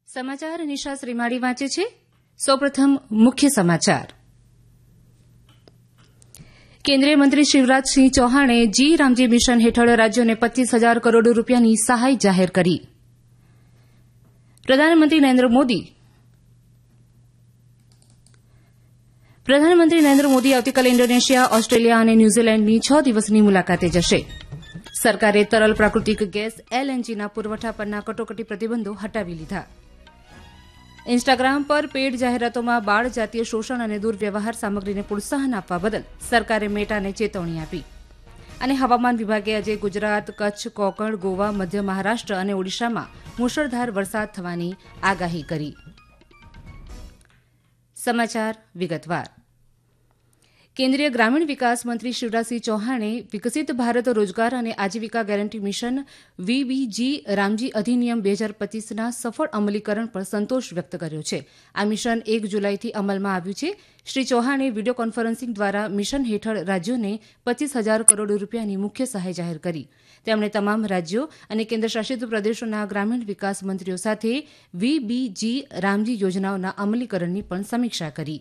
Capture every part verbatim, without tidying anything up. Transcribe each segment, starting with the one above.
સમાચાર નિશા શ્રીમાળી વાંચે છે. સૌપ્રથમ મુખ્ય સમાચાર. કેન્દ્રીય મંત્રી શિવરાજસિંહ ચૌહાણે જી રામજી મિશન હેઠળ રાજ્યોને પચ્ચીસ હજાર કરોડ રૂપિયાની સહાય જાહેર કરી. પ્રધાનમંત્રી નરેન્દ્ર મોદી પ્રધાનમંત્રી નરેન્દ્ર મોદી આવતીકાલે ઇન્ડોનેશિયા, ઓસ્ટ્રેલિયા અને ન્યૂઝીલેન્ડની છ દિવસની મુલાકાતે જશે. સરકારે તરલ પ્રાકૃતિક ગેસ એલએનજીના પુરવઠા પરના કટોકટી પ્રતિબંધો હટાવી લીધા. ઇન્સ્ટાગ્રામ પર પેડ જાહેરાતોમાં બાળ જાતીય શોષણ અને દુર્વ્યવહાર સામગ્રીને પ્રોત્સાહન આપવા બદલ સરકારે મેટાને ચેતવણી આપી. અને હવામાન વિભાગે આજે ગુજરાત, કચ્છ, કોંકણ, ગોવા, મધ્ય મહારાષ્ટ્ર અને ઓડિશામાં મુશળધાર વરસાદ થવાની આગાહી કરી. સમાચાર વિગતવાર. કેન્દ્રીય ગ્રામીણ વિકાસ મંત્રી શિવરાજસિંહ ચૌહાણે વિકસિત ભારત રોજગાર અને આજીવિકા ગેરંટી મિશન વીબીજી રામજી અધિનિયમ બે હજાર પચીસના સફળ અમલીકરણ પર સંતોષ વ્યક્ત કર્યો છે. આ મિશન એક જુલાઈથી અમલમાં આવ્યું છે. શ્રી ચૌહાણે વિડીયો કોન્ફરન્સિંગ દ્વારા મિશન હેઠળ રાજ્યોને પચ્ચીસ હજાર કરોડ રૂપિયાની મુખ્ય સહાય જાહેર કરી. તેમણે તમામ રાજ્યો અને કેન્દ્રશાસિત પ્રદેશોના ગ્રામીણ વિકાસ મંત્રીઓ સાથે વીબીજી રામજી યોજનાઓના અમલીકરણની પણ સમીક્ષા કરી.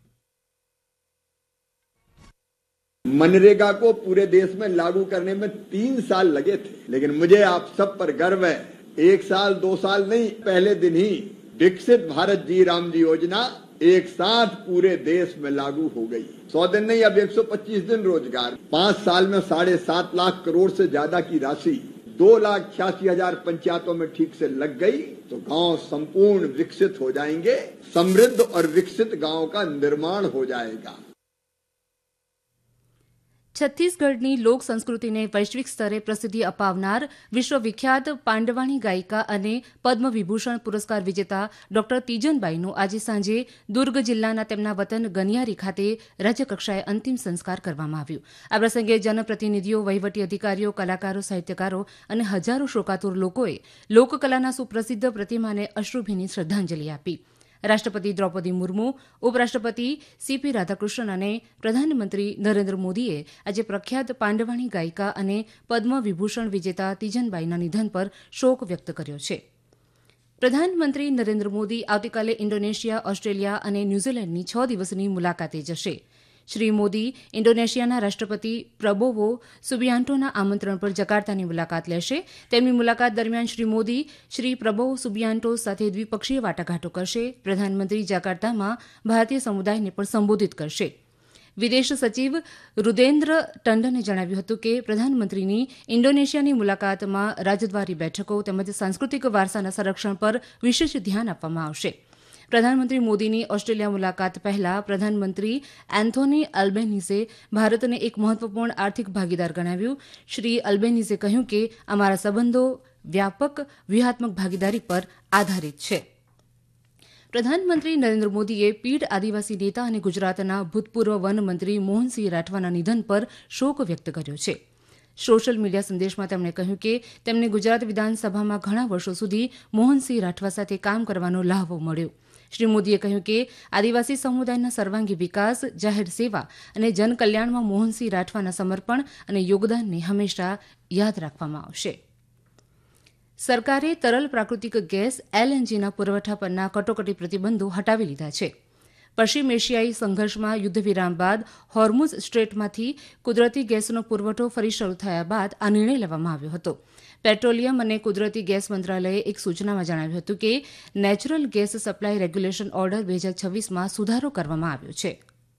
मनरेगा को पूरे देश में लागू करने में तीन साल लगे थे, लेकिन मुझे आप सब पर गर्व है. एक साल दो साल नहीं, पहले दिन ही विकसित भारत जी राम जी योजना एक साथ पूरे देश में लागू हो गई. सौ दिन नहीं, अब एक सौ पच्चीस दिन रोजगार. पांच साल में साढ़े सात लाख करोड़ से ज्यादा की राशि दो लाख छियासी हजार पंचायतों में ठीक से लग गई तो गांव संपूर्ण विकसित हो जाएंगे. समृद्ध और विकसित गांव का निर्माण हो जाएगा. છત્તીસગઢની લોક સંસ્કૃતિને વૈશ્વિક સ્તરે પ્રસિદ્ધિ અપાવનાર વિશ્વવિખ્યાત પાંડવાણી ગાયિકા અને પદ્મ વિભૂષણ પુરસ્કાર વિજેતા ડોક્ટર તીજનબાઈનું આજે સાંજે દુર્ગ જિલ્લાના તેમના વતન ગનિયારી ખાતે રાજ્યકક્ષાએ અંતિમ સંસ્કાર કરવામાં આવ્યું. આ પ્રસંગે જનપ્રતિનિધિઓ, વહીવટી અધિકારીઓ, કલાકારો, સાહિત્યકારો અને હજારો શોકાતુર લોકોએ લોકકલાના સુપ્રસિદ્ધ પ્રતિમાને અશ્રુભીની શ્રદ્ધાંજલિ આપી. રાષ્ટ્રપતિ દ્રૌપદી મુર્મુ, ઉપરાષ્ટ્રપતિ સીપી રાધાકૃષ્ણન અને પ્રધાનમંત્રી નરેન્દ્ર મોદીએ આજે પ્રખ્યાત પાંડવાણી ગાયિકા અને પદ્મ વિભૂષણ વિજેતા તીજનબાઈના નિધન પર શોક વ્યક્ત કર્યો છે. પ્રધાનમંત્રી નરેન્દ્ર મોદી આવતીકાલે ઇન્ડોનેશિયા, ઓસ્ટ્રેલિયા અને ન્યૂઝીલેન્ડની છ દિવસની મુલાકાતે જશે. શ્રી મોદી ઇન્ડોનેશિયાના રાષ્ટ્રપતિ પ્રબોવો સુબિયાન્ટોના આમંત્રણ પર જકાર્તાની મુલાકાત લેશે. તેમની મુલાકાત દરમિયાન શ્રી મોદી શ્રી પ્રબોવો સુબિયાન્ટો સાથે દ્વિપક્ષીય વાટાઘાટો કરશે. પ્રધાનમંત્રી જાકાર્તામાં ભારતીય સમુદાયને પણ સંબોધિત કરશે. વિદેશ સચિવ રુદેન્દ્ર ટંડને જણાવ્યું હતું કે પ્રધાનમંત્રીની ઇન્ડોનેશિયાની મુલાકાતમાં રાજદ્વારી બેઠકો તેમજ સાંસ્કૃતિક વારસાના સંરક્ષણ પર વિશેષ ધ્યાન આપવામાં આવશે. પ્રધાનમંત્રી મોદીની ઓસ્ટ્રેલિયા મુલાકાત પહેલા પ્રધાનમંત્રી એન્થોની અલ્બેનીઝે ભારતને એક મહત્વપૂર્ણ આર્થિક ભાગીદાર ગણાવ્યું. શ્રી અલ્બેનીઝે કહ્યું કે અમારા સંબંધો વ્યાપક વ્યૂહાત્મક ભાગીદારી પર આધારિત છે. પ્રધાનમંત્રી નરેન્દ્ર મોદીએ પીઢ આદિવાસી નેતા અને ગુજરાતના ભૂતપૂર્વ વન મંત્રી મોહનસિંહ રાઠવાના નિધન પર શોક વ્યક્ત કર્યો છે. સોશિયલ મીડિયા સંદેશમાં તેમણે કહ્યું કે તેમને ગુજરાત વિધાનસભામાં ઘણા વર્ષો સુધી મોહનસિંહ રાઠવા સાથે કામ કરવાનો લહાવો મળ્યો. શ્રી મોદીએ કહ્યું કે આદિવાસી સમુદાયના સર્વાંગી વિકાસ, જાહેર સેવા અને જનકલ્યાણમાં મોહનસિંહ રાઠવાના સમર્પણ અને યોગદાનને હંમેશા યાદ રાખવામાં આવશે. સરકારે તરલ પ્રાકૃતિક ગેસ એલએનજીના પુરવઠા પરના કટોકટી પ્રતિબંધો હટાવી લીધા છે. પશ્ચિમ એશિયાઈ સંઘર્ષમાં યુદ્ધ વિરામ બાદ હોર્મુઝ સ્ટ્રેટમાંથી કુદરતી ગેસનો પુરવઠો ફરી શરૂ થયા બાદ આ નિર્ણય લેવામાં આવ્યો હતો. પેટ્રોલિયમ અને કુદરતી ગેસ મંત્રાલયે એક સૂચનામાં જણાવ્યું હતું કે natural gas supply regulation order બે હજાર છવ્વીસમાં સુધારો કરવામાં આવ્યો છે.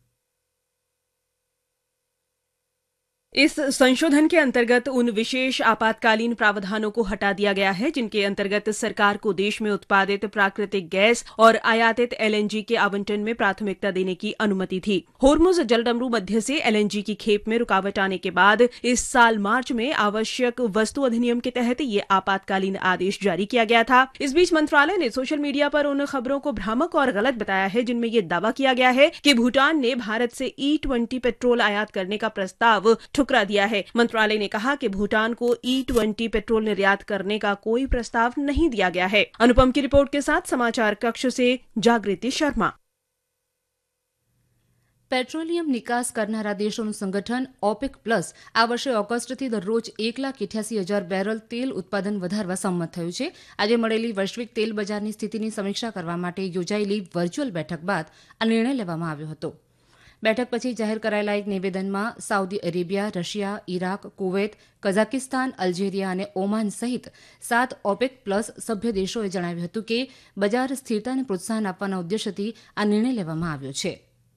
इस संशोधन के अंतर्गत उन विशेष आपातकालीन प्रावधानों को हटा दिया गया है जिनके अंतर्गत सरकार को देश में उत्पादित प्राकृतिक गैस और आयातित एलएनजी के आवंटन में प्राथमिकता देने की अनुमति थी. होर्मुज जलडमरू मध्य से एलएनजी की खेप में रुकावट आने के बाद इस साल मार्च में आवश्यक वस्तु अधिनियम के तहत ये आपातकालीन आदेश जारी किया गया था. इस बीच मंत्रालय ने सोशल मीडिया पर उन खबरों को भ्रामक और गलत बताया है जिनमें ये दावा किया गया है कि भूटान ने भारत से ई ट्वेंटी पेट्रोल आयात करने का प्रस्ताव ठुकरा दिया है. मंत्रालय ने कहा कि भूटान को ई ट्वेंटी पेट्रोल निर्यात करने का कोई प्रस्ताव नहीं दिया गया है. अनुपम की रिपोर्ट के साथ समाचार कक्ष से जागृति शर्मा. પેટ્રોલિયમ નિકાસ કરનારા દેશોનું સંગઠન ઓપેક પ્લસ આ વર્ષે ઓગસ્ટથી દરરોજ એક લાખ અઠ્યાસી હજાર બેરલ તેલ ઉત્પાદન વધારવા સંમત થયું છે. આજે મળેલી વૈશ્વિક તેલ બજારની સ્થિતિની સમીક્ષા કરવા માટે યોજાયેલી વર્ચ્યુઅલ બેઠક બાદ આ નિર્ણય લેવામાં આવ્યો હતો. બેઠક પછી જાહેર કરાયેલા એક નિવેદનમાં Saudi Arabia, Russia, Iraq, Kuwait, Kazakhstan, Algeria અને ઓમાન સહિત સાત ઓપેક પ્લસ સભ્ય દેશોએ જણાવ્યું હતું કે બજાર સ્થિરતાને પ્રોત્સાહન આપવાના ઉદ્દેશ્યથી આ નિર્ણય લેવામાં આવ્યો છે.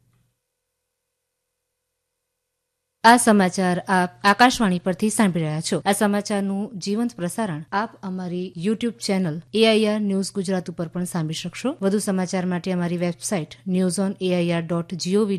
આ સમાચાર આપ આકાશવાણી પરથી સાંભળી રહ્યા છો. આ સમાચારનું જીવંત પ્રસારણ આપ અમારી YouTube channel AIR news Gujarat ઉપર પણ સાંભળી શકશો. વધુ સમાચાર માટે અમારી website news on AIR dot GOV